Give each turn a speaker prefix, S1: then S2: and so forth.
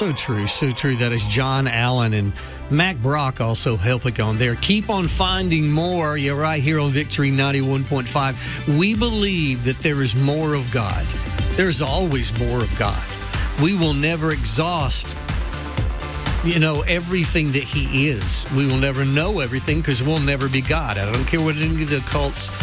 S1: So true, so true. That is John Allen and Mac Brock also helping on there. Keep on finding more. You're right here on Victory 91.5. We believe that there is more of God. There's always more of God. We will never exhaust, everything that he is. We will never know everything because we'll never be God. I don't care what any of the cults